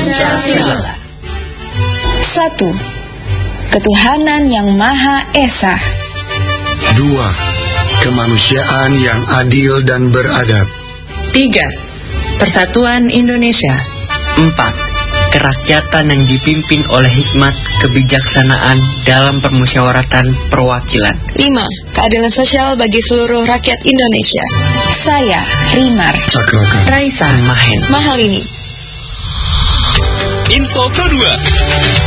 Pancasila. 1. Ketuhanan yang Maha Esa. 2. Kemanusiaan yang adil dan beradab. 3. Persatuan Indonesia. 4. Kerakyatan yang dipimpin oleh hikmat kebijaksanaan dalam permusyawaratan perwakilan. 5. Keadilan sosial bagi seluruh rakyat Indonesia. Saya, Rimar Sakraka, Raisa Mahen. Mahal ini. Info kedua.